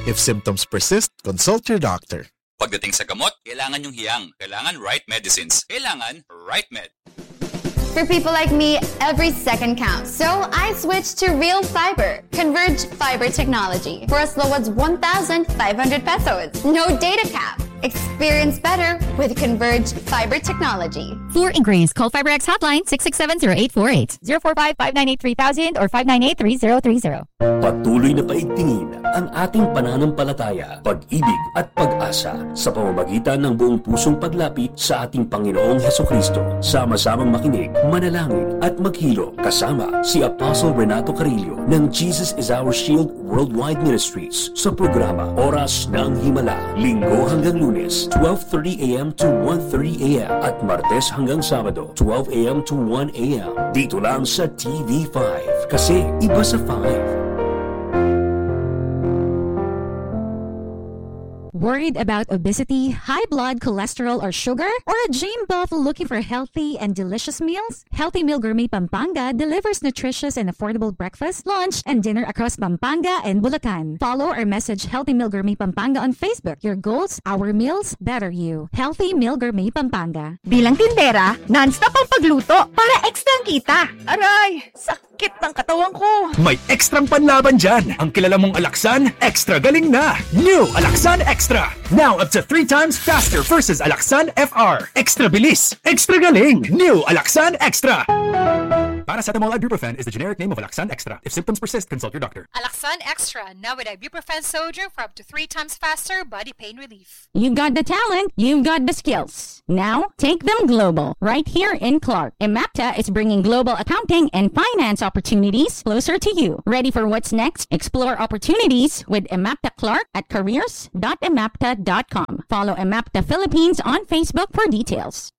If symptoms persist, consult your doctor. Pagdating sa gamot, kailangan yung hiyang. Kailangan right medicines. Kailangan right med. For people like me, every second counts. So I switched to Real Fiber, Converge Fiber Technology, for as low as 1,500 pesos. No data cap. Experience better with Converge Fiber Technology. For inquiries, call FiberX hotline 667-0848, 045-598-3000 or 598-3030. Patuloy na paigtingin ang ating pananampalataya, pag-ibig at pag-asa sa pamamagitan ng buong pusong paglapit sa ating Panginoong Hesukristo. Sama-samang makinig, manalangin at maghilo kasama si Apostle Renato Carillo ng Jesus is Our Shield Worldwide Ministries sa programa Oras ng Himala, Linggo hanggang Lunes, 12:30 a.m. to 1:30 a.m. at Martes hanggang Sabado, 12 a.m. to 1 a.m. Dito lang sa TV5 kasi iba sa 5. Worried about obesity, high blood cholesterol or sugar? Or a gym buff looking for healthy and delicious meals? Healthy Meal Gourmet Pampanga delivers nutritious and affordable breakfast, lunch, and dinner across Pampanga and Bulacan. Follow or message Healthy Meal Gourmet Pampanga on Facebook. Your goals, our meals, better you. Healthy Meal Gourmet Pampanga. Bilang tindera, non-stop ang pagluto para extra kita. Aray! Sakit ng katawan ko. May ekstrang panlaban dyan. Ang kilala mong Alaxan, extra galing na. New Alaxan Extra. Now up to 3 times faster versus Alaxan FR. Extra bilis. Extra galing. New Alaxan Extra. Paracetamol ibuprofen is the generic name of Alaxan Extra. If symptoms persist, consult your doctor. Alaxan Extra, now with ibuprofen sodium for up to 3 times faster body pain relief. You've got the talent, you've got the skills. Now, take them global, right here in Clark. Emapta is bringing global accounting and finance opportunities closer to you. Ready for what's next? Explore opportunities with Emapta Clark at careers.emapta.com. Follow Emapta Philippines on Facebook for details.